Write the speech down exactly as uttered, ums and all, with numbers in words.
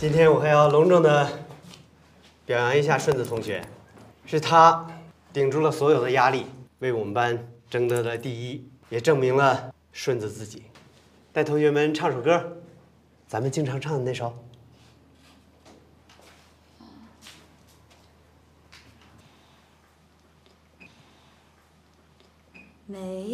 今天我还要隆重的表扬一下顺子同学，是他顶住了所有的压力，为我们班争得了第一，也证明了顺子自己。带同学们唱首歌，咱们经常唱的那首。 没。